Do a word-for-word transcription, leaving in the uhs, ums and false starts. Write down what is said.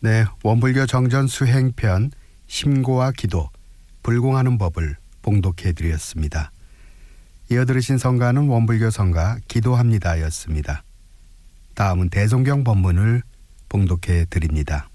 네, 원불교 정전 수행편 심고와 기도, 불공하는 법을 봉독해 드렸습니다. 이어 들으신 성가는 원불교 성가 기도합니다였습니다. 다음은 대종경 법문을 봉독해 드립니다.